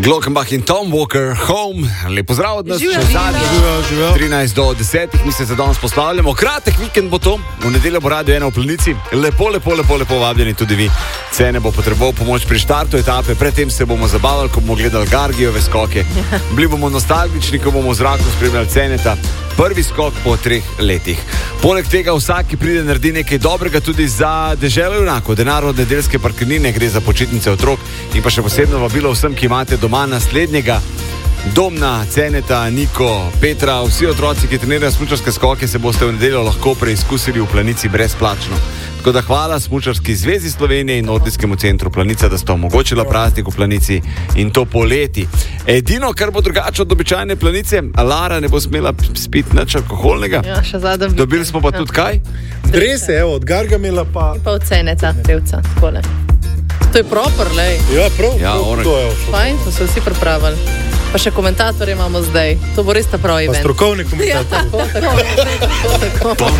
Glockenbach in Tom Walker, Home. Lepo zdrav od nas, Živijo, še zadnji. 13 do 10, mi se danes postavljamo. Kratek vikend bo to, v nedeljo bo Radio 1 v Planici. Lepo vabljeni tudi vi. Cene bo potreboval pomoč pri štartu etape, predtem se bomo zabavali, ko bomo gledali Gargijeve skoke. Bili bomo nostalgični, ko bomo v zraku spremljali Ceneta. Prvi skok po 3 letih. Poleg tega vsak, ki pride, naredi nekaj dobrega tudi za deželo junakov. Denar od nedeljske parkirnine, gre za počitnice otrok in pa še posebno vabilo vsem, ki imate doma naslednjega Domna, Ceneta, Niko, Petra. Vsi otroci, ki trenirajo smučarske skoke, se boste v nedeljo lahko preizkusili v Planici brezplačno. Tako da hvala Smučarski zvezi Slovenije in Nordijskemu centru Planica, da sta omogočila praznik v Planici in to poleti. Edino, kar bo drugače od običajne Planice, Lara ne bo smela spiti nič alkoholnega. Ja, še zadnji. Dobili smo pa tudi kaj? Drese, evo, od Gargamela pa... Pa od Ceneta, pevca, takole. To je proper, lej. Ja, prav, Ja, prav, to je. Fajn, to so vsi pripravili. Pa še komentatorje imamo zdaj. To bo res ta pravi Pa event. strokovni Ja, komentator. tako.